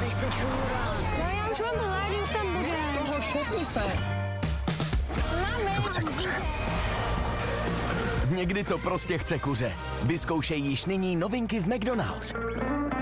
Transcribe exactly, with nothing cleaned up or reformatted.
se chce čůrat. No já už mám hlad, už tam bude. Toho šutni se. Mami. To chce kuře. Někdy to prostě chce kuře. Vyzkoušej již nyní novinky v McDonald's.